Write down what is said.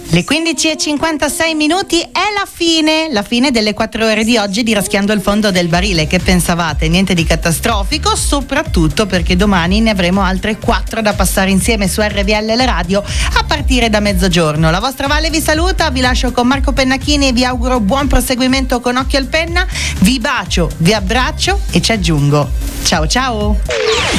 Le 15:56 è la fine delle 4 ore di oggi di Raschiando il fondo del barile. Che pensavate? Niente di catastrofico, soprattutto perché domani ne avremo altre 4 da passare insieme su RVL La Radio a partire da mezzogiorno. La vostra Valle vi saluta, vi lascio con Marco Pennacchini e vi auguro buon proseguimento con Occhio al Penna. Vi bacio, vi abbraccio e ci aggiungo. Ciao ciao!